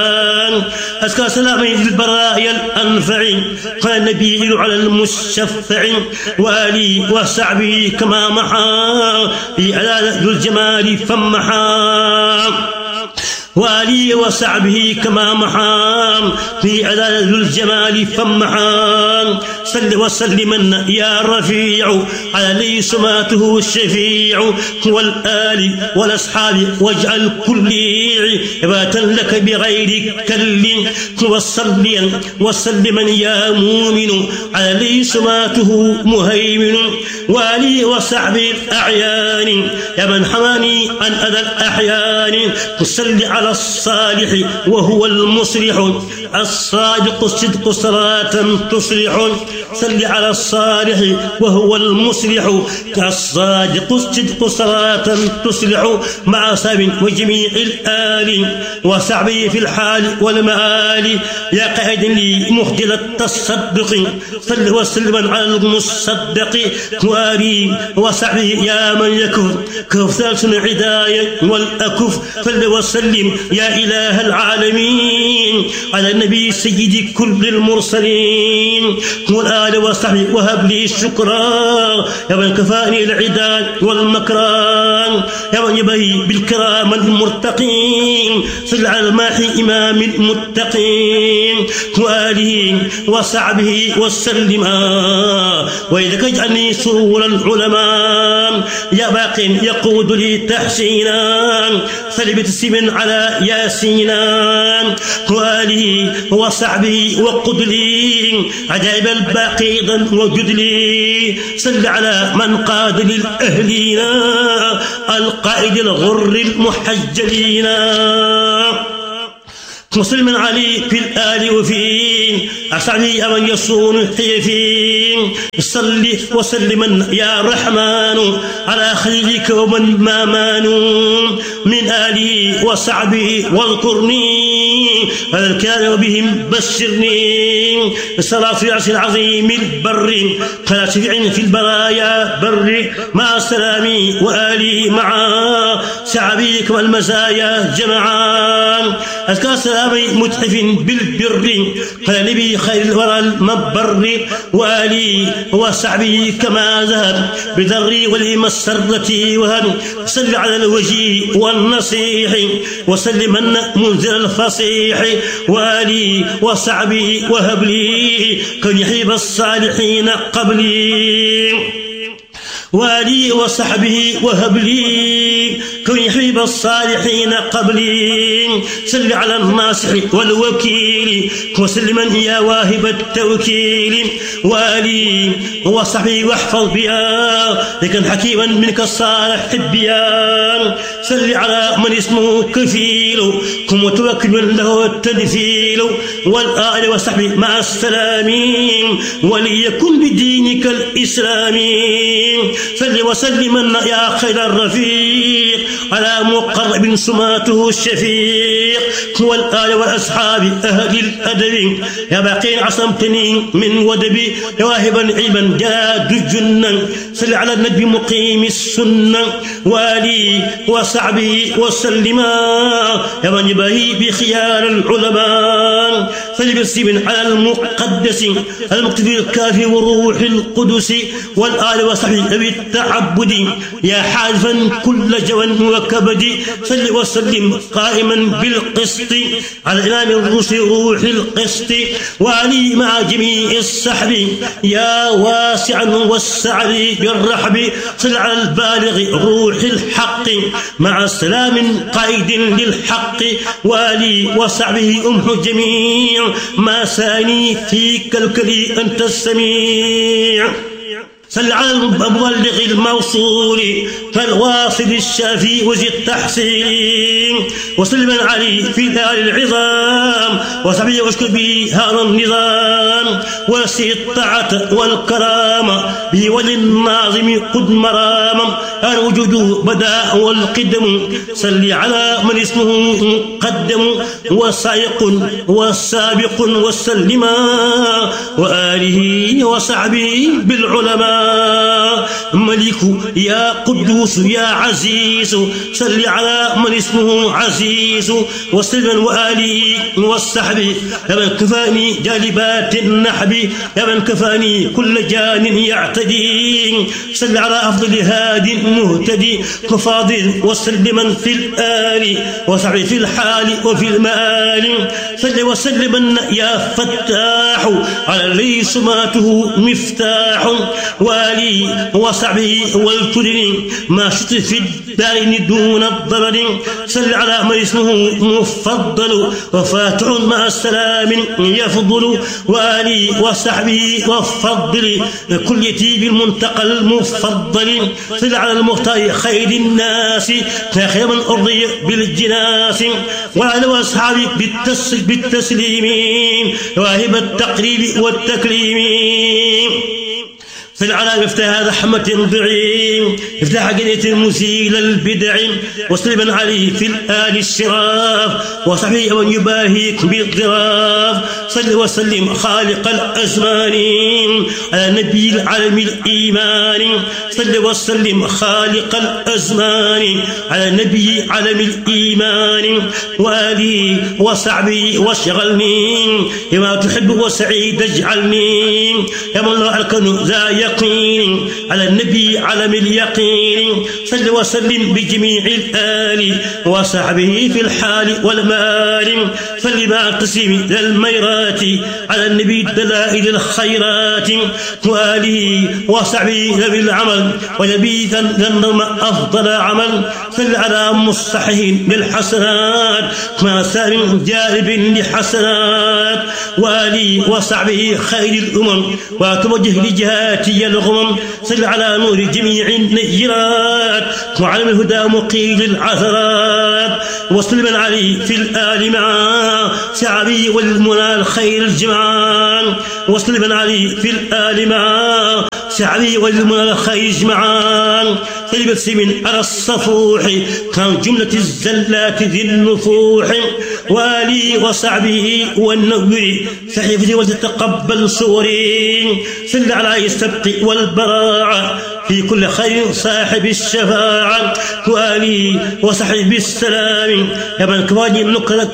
أزكى سلامي للبرايا الأنفع قال النبي على المشفع وآلي وصحبه كما محا في ألال ذو الجمال فمحا وآلي وصحبه كما محام في أذى ذو الجمال فمحام صل وسلما يا رفيع على سماته الشفيع والآل والأصحاب واجعل كلي عباتا لك بغير كل وصليا وسلما يا مؤمن على سماته مهيمن وآلي وصحبه الأعيان يا من حماني عن أذى الأحيان صل على الصالح وهو المصلح الصادق الصدق صلاة تصلح صل على الصالح وهو المصلح الصادق الصدق صلاة تصلح مع صحب وجميع الآل وصحبه في الحال والمآل يا قائد لي مخجل التصدق صل وسلم على المصدق وآلي وصحبه يا من يكف كف العداية والأكف صل وسلم يا إله العالمين على النبي سيد كل المرسلين والآل وصحبه وهب لي الشكرا يا من كفاني العداد والمكران يا من يبهي بالكرام المرتقين صل على الماحي إمام المتقين وآله وصحبه وسلم وإذا اجعلني سرور العلماء يا باق يقود لي تحسينا صل بتسليم على ياسينا وآله وصحبه وقد لي عجائب الباقيضا وجد لي صل على من قاد للأهلين القائد الغر المحجلين مسلم علي في الآل وفي أصحابي أمن يصون حيفين صل وسلما يا رحمن على خليلك ومن ما مانوا من آله وصحبه واذكرني فالكان بهم بشرني الصلاة في العرش العظيم البر فلا شفيع في البرايا بر مع سلامي وآلي معا شعبيك والمزايا جمعا أذكى سلامي متحف بالبر قال نبي خير الورى المبر وآلي وصحبه كما ذهب بذري والمسرة وهب صل على الوجي والنصيح وسلمن منزل الفصيح وآلي وصحبه وهب لي كن يحيب الصالحين قبلي وآلي وصحبه وهب لي كن يحبيب الصالحين قبلي صل على الناصح والوكيل وسلما يا واهب التوكيل وآلي وصحبه واحفظ بها لكن حكيما منك الصالح حبيا صل على من اسمه كفيل كن متوكل له التدفيل والآل وصحبه مع السلام وليكن بدينك الإسلام صل وسلم يا خير الرفيق على مقرب سماته الشفيق والآل والأصحاب أهل الأدب يا باقين عصمتني من ودبي يا واهبا علما جاد الجنة صل على النبي مقيم السنة وآلي وصحبه وسلم يا من يبهي بخيار العلماء صل بسلم على المقدس المقتدر الكافي والروح القدس والآل وصحبه بالتعبد يا حالفا كل جوان وكبد صل وسلم قائما بالقسط على الإمام الرسل روح القسط وعلي مع جميع السحب يا واسعا وسع لي بالرحب صل على البالغ روح الحق مع سلام قائد للحق وآلي وصحبه أمه جميع ما ساني فيك الكلي أنت السميع صل على المبلغ الموصول فالواصل الشافي وزي التحسين وسلم علي في دار العظام وصحبه واشكر به هذا النظام وسي الطاعة والكرامة به وللناظم قد مرام الوجود بدا والقدم صل على من اسمه مقدم وسائق والسابق والسلما وآله وصحبه بالعلماء ملك يا قدوس يا عزيز صل على من اسمه عزيز وسلم وآله والصحب يا من كفاني جالبات النحب يا من كفاني كل جان يعتدي صل على أفضل هاد مهتدي وفاضل وسلما في الآل وصحب في الحال وفي المآل صل وسلم يا فتاح على الذي سماته مفتاح والي وصحبه والكل ما شئت في الدارين دون الضرر صل على من اسمه مفضل وفاتح مع السلام يفضل والي وصحبه وفضل كليتي بالمنتقى المفضل صل على المختار خير الناس خير من أرضي بالجناس وعلى أصحابه بالتسليم واهب التقريب والتكريم صل على مفتاح رحمة ضعيم افتح قنية المزيل البدع وسلم عليه في الآل الشراف وصحبه من يباهيك بالضراف صل وسلم خالق الأزمان على نبي العالم الإيمان صل وسلم خالق الأزمان على نبي عالم الإيمان وآلي وصحبي واشغلني بما تحب وسعيد اجعلني يا من لا أركن ذا يقين على النبي علم اليقين صل وسلم بجميع الآل وصحبه في الحال والمال صل مع التسليم للميرات على النبي دلائل الخيرات وآله وصحبه بالعمل ونبي ذنب أفضل عمل صل على مصححين بالحسنات مع سار جالب لحسنات وآله وصحبه خير الأمم وتوجه لجهاتي الغمم صل على نور جميع النيرات وعلم الهدى مقيل العثرات وسلم عليه في الآل مع شعبي والمنى الخير الجمعان وسلم عليه في الآل مع شعبي والمنى الخير الجمعان فلبس من على الصفوح كان جملة الزلات ذي النفوح والي وصعبه والنور صحيفتي وتتقبل صوري صل على السبق والبراعة في كل خير صاحب الشفاعة والي وصحب السلام يا من كواجب نكرة